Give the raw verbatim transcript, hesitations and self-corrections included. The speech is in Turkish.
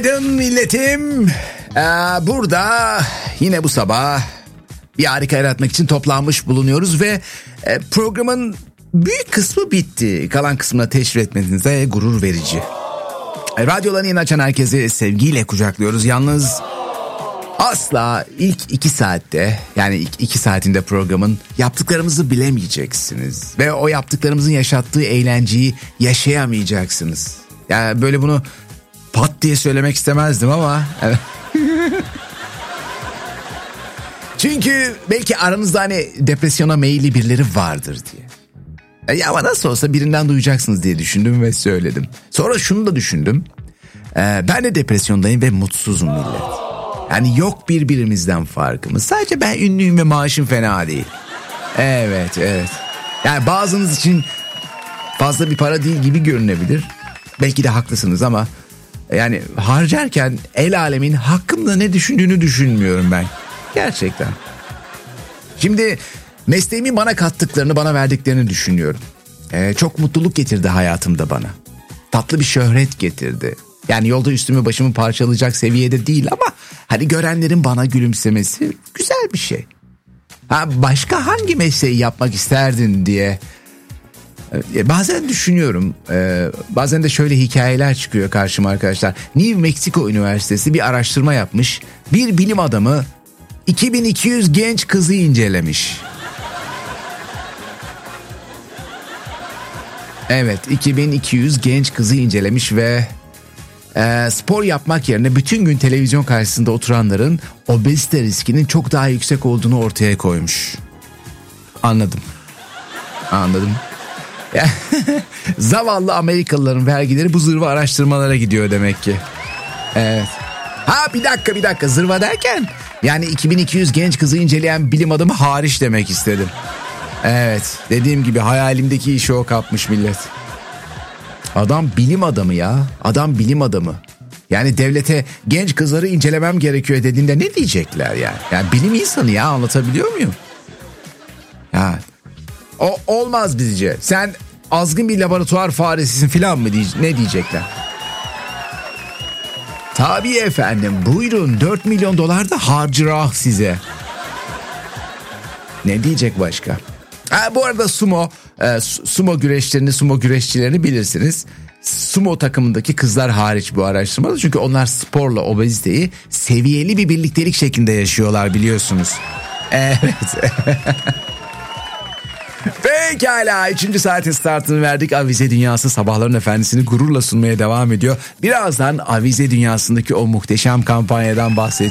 Günaydın milletim. Ee, burada yine bu sabah bir harika yaratmak için toplanmış bulunuyoruz ve e, programın büyük kısmı bitti. Kalan kısmına teşrif etmenize gurur verici. E, radyolarını yeni açan herkesi sevgiyle kucaklıyoruz. Yalnız asla ilk iki saatte, yani ilk iki saatinde programın yaptıklarımızı bilemeyeceksiniz. Ve o yaptıklarımızın yaşattığı eğlenceyi yaşayamayacaksınız. Yani böyle bunu pat diye söylemek istemezdim ama... Çünkü belki aranızda hani depresyona meyilli birileri vardır diye. Ya ama nasıl olsa birinden duyacaksınız diye düşündüm ve söyledim. Sonra şunu da düşündüm. Ee, ben de depresyondayım ve mutsuzum millet. Yani yok birbirimizden farkımız. Sadece ben ünlüyüm ve maaşım fena değil. Evet, evet. Yani bazınız için fazla bir para değil gibi görünebilir. Belki de haklısınız ama... Yani harcarken el alemin hakkımda ne düşündüğünü düşünmüyorum ben. Gerçekten. Şimdi mesleğimin bana kattıklarını, bana verdiklerini düşünüyorum. Ee, çok mutluluk getirdi hayatımda bana. Tatlı bir şöhret getirdi. Yani yolda üstümü başımı parçalayacak seviyede değil ama... Hani görenlerin bana gülümsemesi güzel bir şey. Ha, başka hangi mesleği yapmak isterdin diye... Bazen düşünüyorum, bazen de şöyle hikayeler çıkıyor karşıma arkadaşlar. New Mexico Üniversitesi bir araştırma yapmış. Bir bilim adamı iki bin iki yüz genç kızı incelemiş. Evet, iki bin iki yüz genç kızı incelemiş ve e, spor yapmak yerine bütün gün televizyon karşısında oturanların obezite riskinin çok daha yüksek olduğunu ortaya koymuş. Anladım. Anladım. Zavallı Amerikalıların vergileri bu zırva araştırmalara gidiyor demek ki. Evet. Ha bir dakika bir dakika zırva derken yani iki bin iki yüz genç kızı inceleyen bilim adamı hariç demek istedim. Evet, dediğim gibi hayalimdeki işi o kapmış millet. Adam bilim adamı ya. Adam bilim adamı. Yani devlete genç kızları incelemem gerekiyor dediğinde ne diyecekler yani? Yani bilim insanı ya, anlatabiliyor muyum? Ya o olmaz bizce. Sen azgın bir laboratuvar faresisin filan mı diye, ne diyecekler? Tabii efendim, buyurun dört milyon dolar da harcırah size. Ne diyecek başka? Ha, bu arada sumo e, sumo güreşlerini, sumo güreşçilerini bilirsiniz. Sumo takımındaki kızlar hariç bu araştırmada. Çünkü onlar sporla obeziteyi seviyeli bir birliktelik şeklinde yaşıyorlar, biliyorsunuz. Evet. Pekala, üçüncü saatin startını verdik. Avize Dünyası sabahların efendisini gururla sunmaya devam ediyor. Birazdan Avize Dünyası'ndaki o muhteşem kampanyadan bahsedeceğim.